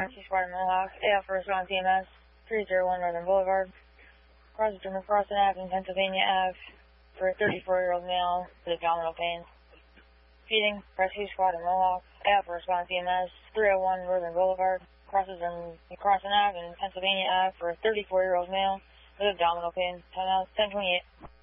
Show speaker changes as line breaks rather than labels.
Rescue Squad Mohawk, AF for response EMS, 301 Northern Boulevard. Crosses from Crossing Ave in Pennsylvania Ave for a 34-year-old male with abdominal pain. Feeding, Rescue Squad Mohawk, AF for response EMS, 301 Northern Boulevard. Crosses from Crossing Ave in Pennsylvania Ave for a 34-year-old male with abdominal pain. 10-28.